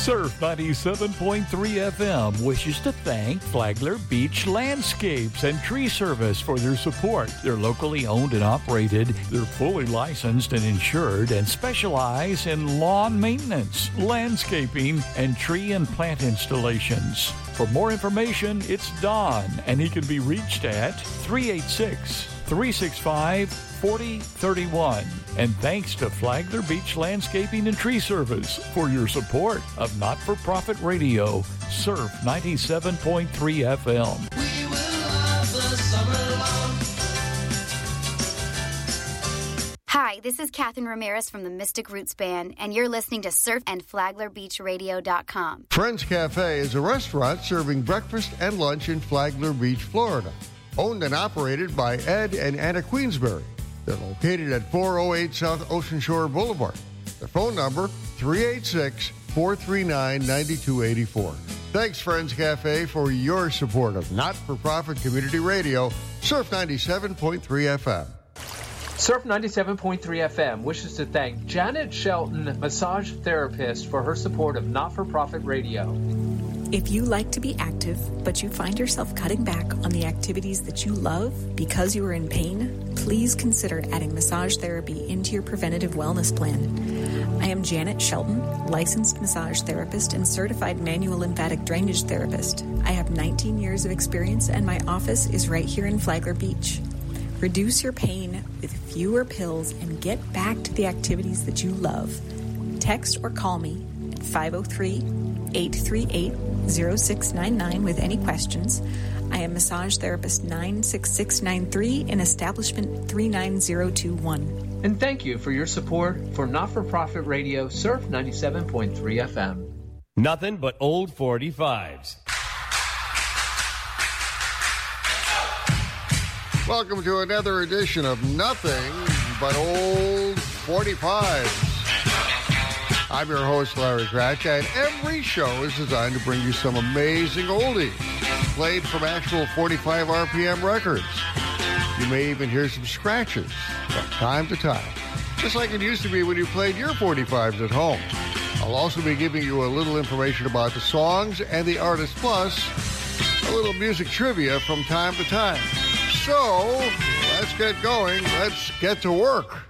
Surf 97.3 FM wishes to thank Flagler Beach Landscapes and Tree Service for their support. They're locally owned and operated. They're fully licensed and insured and specialize in lawn maintenance, landscaping, and tree and plant installations. For more information, it's Don, and he can be reached at 386-365-4031. And thanks to Flagler Beach Landscaping and Tree Service for your support of not-for-profit radio, Surf 97.3 FM. We will love the summer long. Hi, this is Catherine Ramirez from the Mystic Roots Band, and you're listening to Surf and FlaglerBeachRadio.com. Friends Cafe is a restaurant serving breakfast and lunch in Flagler Beach, Florida. Owned and operated by Ed and Anna Queensberry. They're located at 408 South Ocean Shore Boulevard. Their phone number, 386-439-9284. Thanks, Friends Cafe, for your support of not-for-profit community radio, Surf 97.3 FM. Surf 97.3 FM wishes to thank Janet Shelton, massage therapist, for her support of not-for-profit radio. If you like to be active, but you find yourself cutting back on the activities that you love because you are in pain, please consider adding massage therapy into your preventative wellness plan. I am Janet Shelton, licensed massage therapist and certified manual lymphatic drainage therapist. I have 19 years of experience, and my office is right here in Flagler Beach. Reduce your pain with fewer pills and get back to the activities that you love. Text or call me at 503-838-0699 with any questions. I am massage therapist 96693 in establishment 39021. And thank you for your support for not-for-profit radio, Surf 97.3 FM. Nothing but old 45s. Welcome to another edition of Nothing But Old 45s. I'm your host, Larry Cratch, and every show is designed to bring you some amazing oldies played from actual 45 RPM records. You may even hear some scratches from time to time, just like it used to be when you played your 45s at home. I'll also be giving you a little information about the songs and the artists, plus a little music trivia from time to time. So, let's get going. Let's get to work.